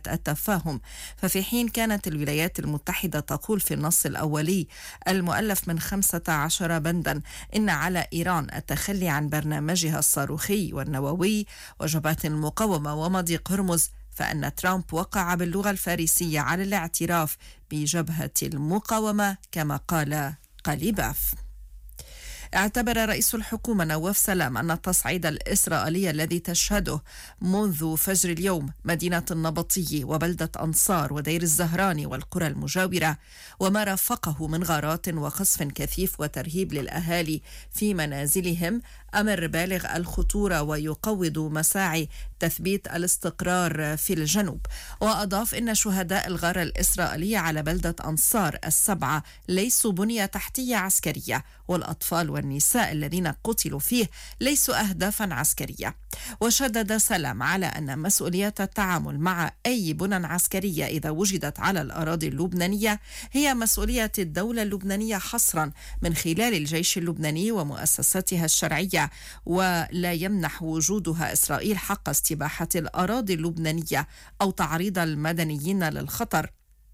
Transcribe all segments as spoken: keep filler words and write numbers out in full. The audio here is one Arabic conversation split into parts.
التفاهم. ففي حين كانت الولايات المتحدة تقول في النص الأولي المؤلف من خمسة عشر بندا إن على إيران التخلي عن برنامجها الصاروخي والنووي وجبهات المقاومة ومضيق هرمز، فأن ترامب وقع باللغة الفارسية على الاعتراف بجبهة المقاومة كما قال قليباف. اعتبر رئيس الحكومة نواف سلام أن التصعيد الإسرائيلي الذي تشهده منذ فجر اليوم مدينة النبطي وبلدة أنصار ودير الزهراني والقرى المجاورة وما رافقه من غارات وقصف كثيف وترهيب للأهالي في منازلهم أمر بالغ الخطورة ويقوض مساعي تثبيت الاستقرار في الجنوب. وأضاف إن شهداء الغارة الإسرائيلية على بلدة أنصار السبعة ليسوا بنية تحتية عسكرية، والأطفال والنساء الذين قتلوا فيه ليسوا أهدافا عسكرية. وشدد سلام على أن مسؤولية التعامل مع أي بنى عسكرية إذا وجدت على الأراضي اللبنانية هي مسؤولية الدولة اللبنانية حصرا من خلال الجيش اللبناني ومؤسساتها الشرعية، ولا يمنح وجودها إسرائيل حق استباحة الأراضي اللبنانية أو تعريض المدنيين للخطر.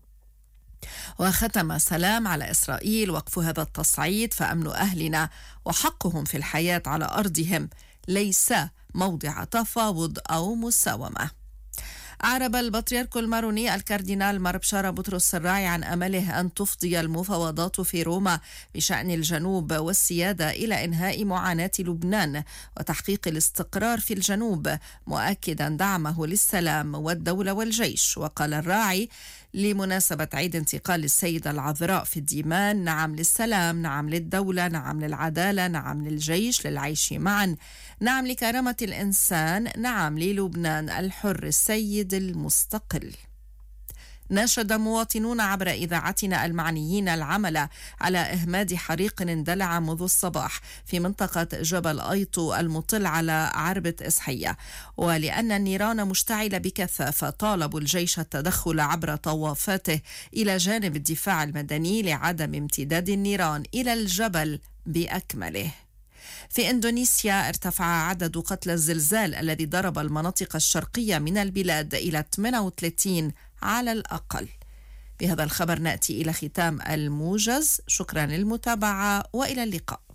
وختم سلام على إسرائيل وقف هذا التصعيد فأمن أهلنا وحقهم في الحياة على أرضهم ليس موضع تفاوض أو مساومة. أعرب البطريرك الماروني الكاردينال مار بشارة بطرس الراعي عن أمله أن تفضي المفاوضات في روما بشأن الجنوب والسيادة إلى إنهاء معاناة لبنان وتحقيق الاستقرار في الجنوب، مؤكدا دعمه للسلام والدولة والجيش. وقال الراعي لمناسبة عيد انتقال السيدة العذراء في الديمان: نعم للسلام، نعم للدولة، نعم للعدالة، نعم للجيش للعيش معا، نعم لكرامة الإنسان، نعم للبنان الحر السيد المستقل. ناشد مواطنون عبر إذاعتنا المعنيين العمل على إهماد حريق اندلع منذ الصباح في منطقة جبل أيطو المطل على عربة إسحية، ولأن النيران مشتعلة بكثافة طالبوا الجيش التدخل عبر طوافاته إلى جانب الدفاع المدني لعدم امتداد النيران إلى الجبل بأكمله. في إندونيسيا ارتفع عدد قتلى الزلزال الذي ضرب المناطق الشرقية من البلاد إلى ثمانية وثلاثين على الأقل. بهذا الخبر نأتي إلى ختام الموجز، شكرا للمتابعة وإلى اللقاء.